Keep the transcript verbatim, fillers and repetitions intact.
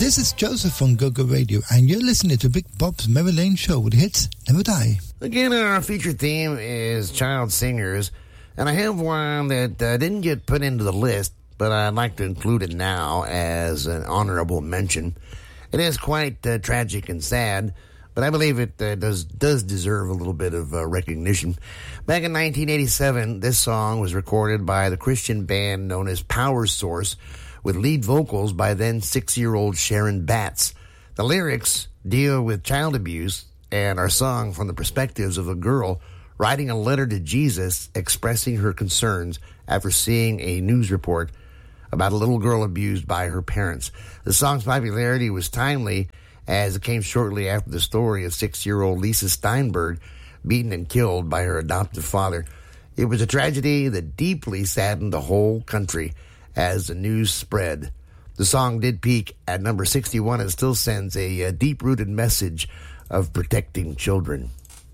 This is Joseph from Go-Go Radio, and you're listening to Big Bob's Mary Lane Show with hits never die. Again, our featured theme is child singers, and I have one that uh, didn't get put into the list, but I'd like to include it now as an honorable mention. It is quite uh, tragic and sad, but I believe it uh, does does deserve a little bit of uh, recognition. Back in nineteen eighty-seven, this song was recorded by the Christian band known as Power Source, with lead vocals by then six-year-old Sharon Batts. The lyrics deal with child abuse and are sung from the perspectives of a girl writing a letter to Jesus expressing her concerns after seeing a news report about a little girl abused by her parents. The song's popularity was timely, as it came shortly after the story of six-year-old Lisa Steinberg beaten and killed by her adoptive father. It was a tragedy that deeply saddened the whole country as the news spread. The song did peak at number sixty-one and still sends a, a deep-rooted message of protecting children.